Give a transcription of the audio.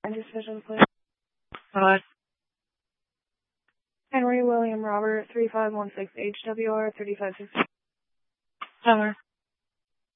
Decision, please. Hello. Henry William Robert, 3516 HWR 3560. Hello.